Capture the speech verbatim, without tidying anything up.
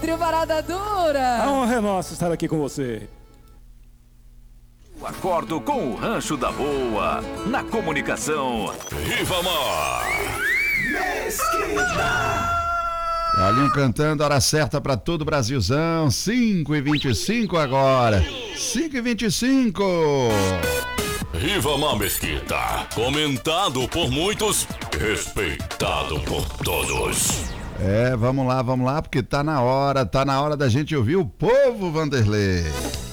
Trio Parada Dura. A honra é nossa estar aqui com você. Acordo com o Rancho da Boa, na comunicação. Ribamar. Mesquita. Galinho cantando, hora certa para todo o Brasilzão, cinco e vinte e cinco agora, cinco e vinte e cinco. Ribamar Mesquita, comentado por muitos, respeitado por todos. É, vamos lá, vamos lá, porque tá na hora, tá na hora da gente ouvir o povo, Vanderlei.